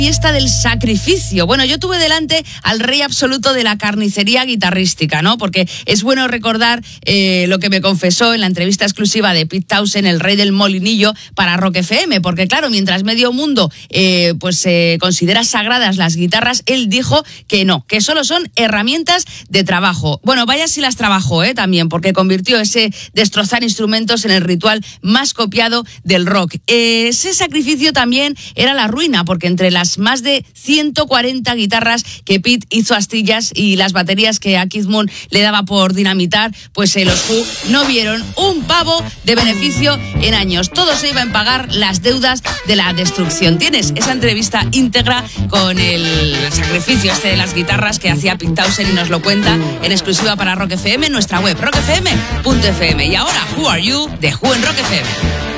Fiesta del sacrificio. Bueno, yo tuve delante al rey absoluto de la carnicería guitarrística, ¿no? Porque es bueno recordar lo que me confesó en la entrevista exclusiva de Pete Townshend, el rey del molinillo, para Rock FM, porque claro, mientras medio mundo considera sagradas las guitarras, él dijo que no, que solo son herramientas de trabajo. Bueno, vaya si las trabajó, también, porque convirtió ese destrozar instrumentos en el ritual más copiado del rock. Ese sacrificio también era la ruina, porque entre las más de 140 guitarras que Pete hizo astillas y las baterías que a Keith Moon le daba por dinamitar, pues los Who no vieron un pavo de beneficio en años. Todo se iba a pagar las deudas de la destrucción. Tienes esa entrevista íntegra con el sacrificio de las guitarras que hacía Pete Townshend y nos lo cuenta en exclusiva para Rock FM en nuestra web rockfm.fm. Y ahora, Who Are You? De Who en Rock FM.